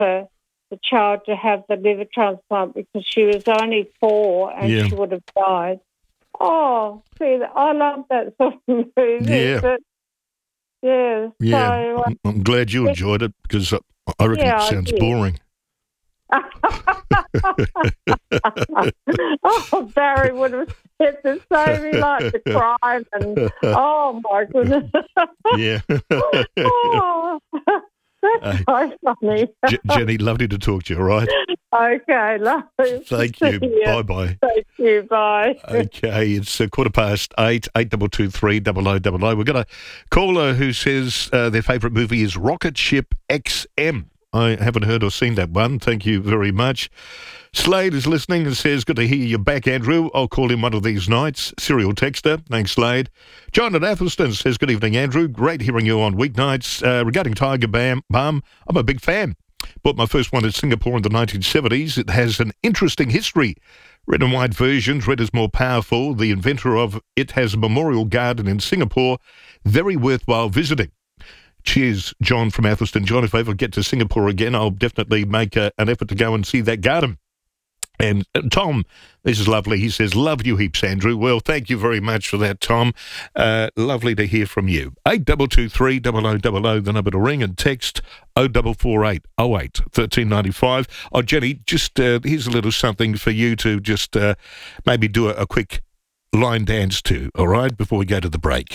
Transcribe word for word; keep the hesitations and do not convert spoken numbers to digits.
for the child to have the liver transplant because she was only four and Yeah. she would have died. Oh, see, I love that sort of movie. Yeah. But, yeah. Yeah, So, uh, I'm, I'm glad you enjoyed it because I reckon Yeah, it I sounds did. boring. oh, Barry would have said the same. He liked the crime and, oh, my goodness. Yeah. oh, that's so funny. J- Jenny, lovely to talk to you, all right? Okay, lovely. Thank See you. you. Bye-bye. Thank you. Bye. Okay, it's a quarter past eight, eight double two three double o double o. We've got a caller who says uh, their favourite movie is Rocket Ship X M. I haven't heard or seen that one. Thank you very much. Slade is listening and says, good to hear you back, Andrew. I'll call him one of these nights. Serial texter. Thanks, Slade. John at Athelston says, good evening, Andrew. Great hearing you on weeknights. Uh, regarding Tiger Balm, I'm a big fan. Bought my first one in Singapore in the nineteen seventies. It has an interesting history. Red and white versions, red is more powerful. The inventor of it has a memorial garden in Singapore. Very worthwhile visiting. Cheers, John from Athelston. John, if I ever get to Singapore again, I'll definitely make a, an effort to go and see that garden. And uh, Tom, this is lovely. He says, love you heaps, Andrew. Well, thank you very much for that, Tom. Uh, lovely to hear from you. eight two two three double o double o, the number to ring, and text oh four four eight oh eight one three nine five. Oh, Jenny, just uh, here's a little something for you to just uh, maybe do a, a quick line dance to, all right, before we go to the break.